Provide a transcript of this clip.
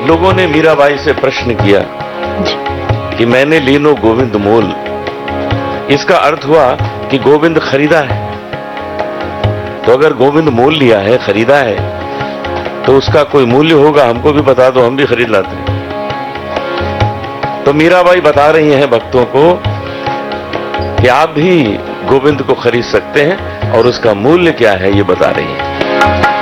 लोगों ने मीराबाई से प्रश्न किया कि मैंने लीनो गोविंद मोल, इसका अर्थ हुआ कि गोविंद खरीदा है। तो अगर गोविंद मोल लिया है, खरीदा है, तो उसका कोई मूल्य होगा, हमको भी बता दो, हम भी खरीद लाते हैं। तो मीराबाई बता रही हैं भक्तों को कि आप भी गोविंद को खरीद सकते हैं और उसका मूल्य क्या है ये बता रही हैं।